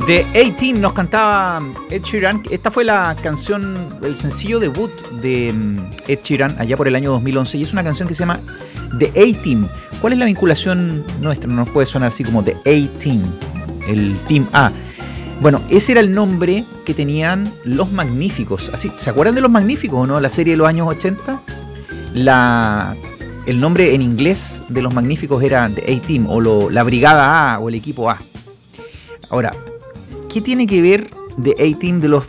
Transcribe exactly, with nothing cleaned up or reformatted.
The A-Team nos cantaba Ed Sheeran. Esta fue la canción, el sencillo debut de Ed Sheeran allá por el año dos mil once, y es una canción que se llama The A-Team. ¿Cuál es la vinculación nuestra? No nos puede sonar así como The A-Team, el Team A. Bueno, ese era el nombre que tenían Los Magníficos. Así, ¿se acuerdan de Los Magníficos o no? La serie de los años ochenta. La, el nombre en inglés de Los Magníficos era The A-Team, o lo, la Brigada A, o el equipo A. Ahora, ¿qué tiene que ver The A-Team de los